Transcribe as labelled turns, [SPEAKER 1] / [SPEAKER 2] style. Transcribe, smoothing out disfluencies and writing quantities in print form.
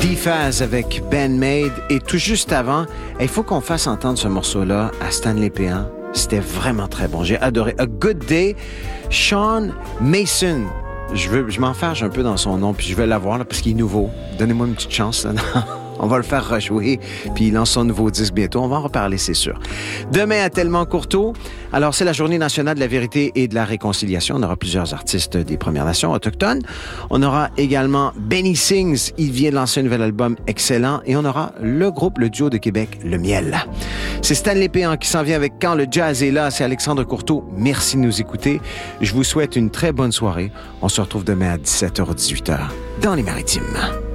[SPEAKER 1] D-Faz avec Bandmade. Et tout juste avant, il faut qu'on fasse entendre ce morceau-là à Stanley Péan. C'était vraiment très bon. J'ai adoré. A Good Day, Sean Mason. Je m'enfarge un peu dans son nom, puis je vais l'avoir là, parce qu'il est nouveau. Donnez-moi une petite chance. Là. On va le faire rejouer, puis il lance son nouveau disque bientôt. On va en reparler, c'est sûr. Demain, à Tellement Courteau, alors c'est la Journée nationale de la vérité et de la réconciliation. On aura plusieurs artistes des Premières Nations autochtones. On aura également Benny Sings. Il vient de lancer un nouvel album excellent. Et on aura le duo de Québec, Le Miel. C'est Stanley Péan qui s'en vient avec Quand le jazz est là. C'est Alexandre Courteau. Merci de nous écouter. Je vous souhaite une très bonne soirée. On se retrouve demain à 17h ou 18h dans les Maritimes.